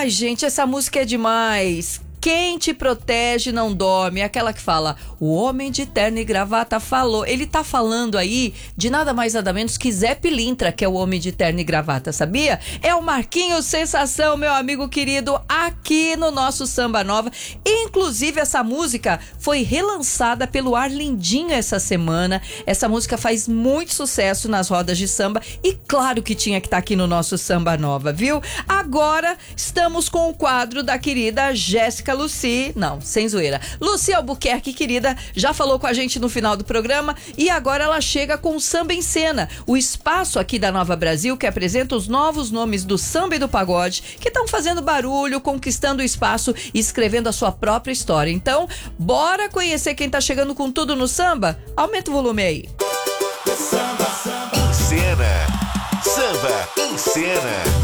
Ai, gente, essa música é demais. Quem te protege não dorme. Aquela que fala, o homem de terno e gravata falou. Ele tá falando aí de nada mais nada menos que Zé Pilintra, que é o homem de terno e gravata, sabia? É o Marquinhos Sensação, meu amigo querido, aqui no nosso Samba Nova. Inclusive, essa música foi relançada pelo Arlindinho essa semana. Essa música faz muito sucesso nas rodas de samba e claro que tinha que estar aqui no nosso Samba Nova, viu? Agora estamos com o quadro da querida Jéssica Lucy, não, sem zoeira. Lucy Albuquerque, querida, já falou com a gente no final do programa e agora ela chega com o Samba em Cena, o espaço aqui da Nova Brasil que apresenta os novos nomes do samba e do pagode que estão fazendo barulho, conquistando o espaço e escrevendo a sua própria história. Então, bora conhecer quem tá chegando com tudo no samba? Aumenta o volume aí. Samba em Cena. Samba em Cena.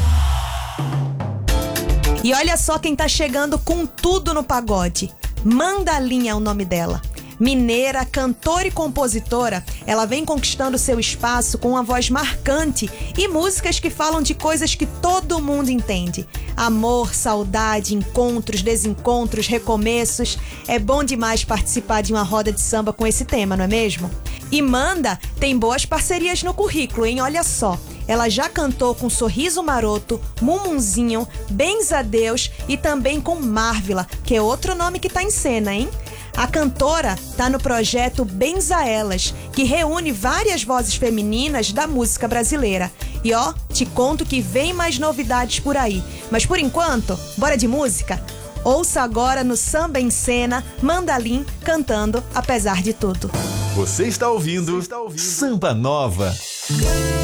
E olha só quem tá chegando com tudo no pagode. Mandalinha é o nome dela. Mineira, cantora e compositora, ela vem conquistando seu espaço com uma voz marcante e músicas que falam de coisas que todo mundo entende. Amor, saudade, encontros, desencontros, recomeços. É bom demais participar de uma roda de samba com esse tema, não é mesmo? E Manda tem boas parcerias no currículo, hein? Olha só. Ela já cantou com Sorriso Maroto, Mumunzinho, Bens a Deus e também com Marvila, que é outro nome que tá em cena, hein? A cantora tá no projeto Bens a Elas, que reúne várias vozes femininas da música brasileira. E ó, te conto que vem mais novidades por aí. Mas por enquanto, bora de música? Ouça agora no Samba em Cena, Mandalim cantando Apesar de Tudo. Você está ouvindo Samba Nova.